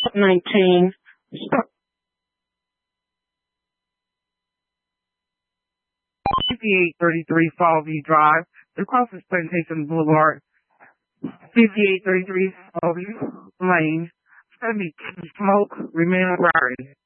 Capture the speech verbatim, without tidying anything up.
nineteen, fifty-eight thirty-three Fallview Drive, the closest Plantation Boulevard, fifty-eight thirty-three Fallview Lane, seventy-two Smoke, Remaining Rowdy.